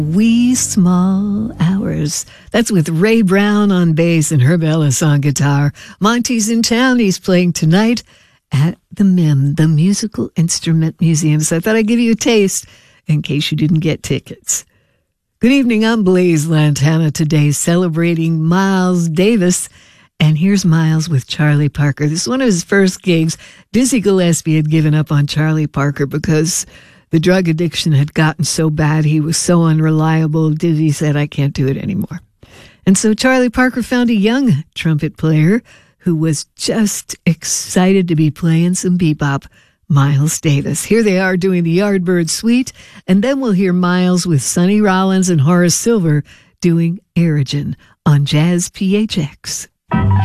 Wee Small Hours. That's with Ray Brown on bass and Herb Ellis on guitar. Monty's in town. He's playing tonight at the MIM, the Musical Instrument Museum. So I thought I'd give you a taste in case you didn't get tickets. Good evening. I'm Blaze Lantana today, celebrating Miles Davis. And here's Miles with Charlie Parker. This is one of his first gigs. Dizzy Gillespie had given up on Charlie Parker because the drug addiction had gotten so bad. He was so unreliable. Dizzy said, I can't do it anymore. And so Charlie Parker found a young trumpet player who was just excited to be playing some bebop, Miles Davis. Here they are doing the Yardbird Suite, and then we'll hear Miles with Sonny Rollins and Horace Silver doing Aerogen on Jazz PHX.